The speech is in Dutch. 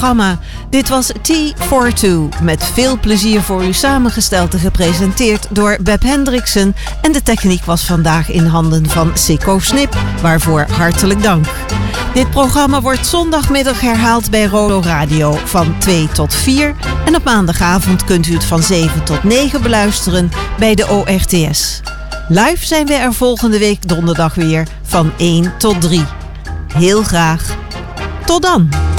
programma. Dit was T42 met veel plezier voor u samengesteld en gepresenteerd door Beb Hendriksen en de techniek was vandaag in handen van Sikko Snip, waarvoor hartelijk dank. Dit programma wordt zondagmiddag herhaald bij Rodo Radio van 2 tot 4 en op maandagavond kunt u het van 7 tot 9 beluisteren bij de ORTS. Live zijn we er volgende week donderdag weer van 1 tot 3. Heel graag. Tot dan!